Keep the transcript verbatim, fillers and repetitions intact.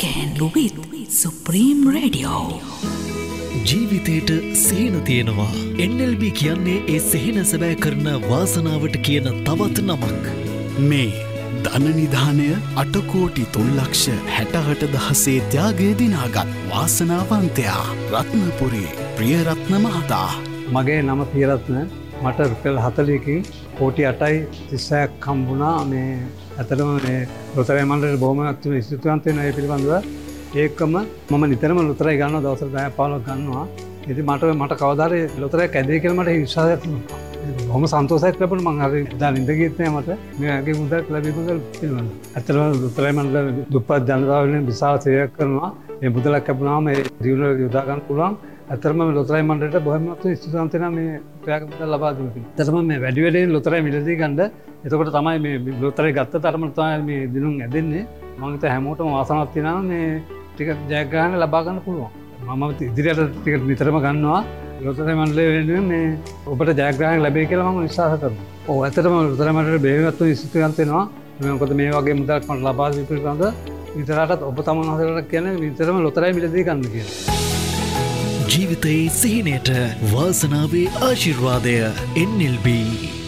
Candle with Supreme Radio. ජීවිතයට සිහින තියෙනවා. N L B කියන්නේ ඒ සිහින සැබෑ කරන වාසනාවට කියන තවත් නමක්. මේ ධන නිධානය අට කෝටි තුන් ලක්ෂ හැටඅට දහසේ ත්‍යාගය දිනාගත් වාසනාවන්තයා රත්නපුරේ ප්‍රියරත්න මහතා. මගේ නම ප්‍රියරත්න. මට රුපියල් හතළිහකින් කෝටි අටයි තිස්සයක් හම්බුණා. මේ ඇත්තටම මේ ලොතරැයි මණ්ඩලයට බොහොම ස්තුතිවන්ත වෙනවා ඒ පිළිබඳව. ඒකම මම නිතරම ලොතරැයි ගන්නවා, දවසට දහයක් පහළොවක් ගන්නවා. ඉතින් මට මට කවදා හරි ලොතරැයි කැදේ කියලා මට විශ්වාසයක් තිබුණා. බොහොම සන්තෝෂයක් ලැබුණා. මම හරි දා නින්ද ගියෙත් නෑ මට මේ වගේ මුදල් ලැබීම පිළිබඳව. ඇත්තටම ලොතරැයි මණ්ඩලය දුප්පත් ජනතාව වෙනුවෙන් විශාල සේවයක් කරනවා. මේ මුදලක් ලැබුණාම ඒ ජීවනවල යොදා ගන්න පුළුවන්. ඇත්තටම මේ ලොතරැයි මණ්ඩලයට බොහොම ස්තුතිවන්ත වෙනවා මේ ප්‍රයාග මුදල් ලබා දුන්න පිණිස. ඇත්තටම මේ වැඩි වැඩියෙන් ලොතරැයි මිලදී ගන්න. එතකොට තමයි මේ ලොතරැයි ගත්ත තරමට තමයි මේ දිනුම් ඇදෙන්නේ. මම හිතා හැමෝටම වාසනාවක් තියෙනවා මේ ටික ජයග්‍රහණ ලබා ගන්න පුළුවන්. මම ඉදිරියට ටික නිතරම ගන්නවා. ලොතරැයි මණ්ඩලය වෙනුවෙන් මේ ඔබට ජයග්‍රහණ ලැබෙයි කියලා මම විශ්වාස කරනවා. ඔව් ඇත්තටම ලොතරැයි මණ්ඩලයට බෙහෙවින්ම ස්තුතිවන්ත වෙනවා. මොකද මේ වගේ මුදල්ක් මට ලබා දීපු පිළිබඳව විතරටත් ඔබ තමන් වහන්සේලාට කියන්නේ විතරම ලොතරැයි මිලදී ගන්න කියලා. ජීවිතයේ සිහිනයට වාසනාවේ ආශිර්වාදය N L B.